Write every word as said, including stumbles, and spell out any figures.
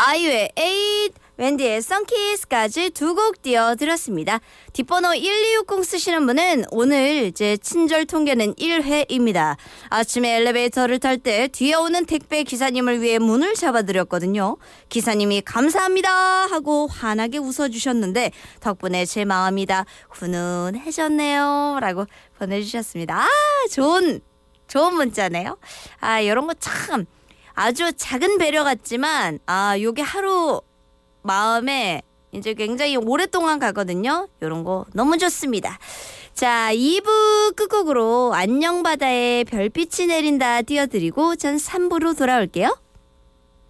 아이유의 에잇, 웬디의 선키스까지 두 곡 띄워드렸습니다. 뒷번호 일이육공 쓰시는 분은 오늘 이제 친절 통계는 일 회입니다. 아침에 엘리베이터를 탈 때 뒤에 오는 택배 기사님을 위해 문을 잡아드렸거든요. 기사님이 감사합니다 하고 환하게 웃어주셨는데 덕분에 제 마음이 다 훈훈해졌네요 라고 보내주셨습니다. 아, 좋은 좋은 문자네요. 아, 이런 거 참 아주 작은 배려 같지만 아, 요게 하루 마음에 이제 굉장히 오랫동안 가거든요. 이런 거 너무 좋습니다. 자, 이 부 끝곡으로 안녕 바다에 별빛이 내린다 띄워드리고 전 삼 부로 돌아올게요.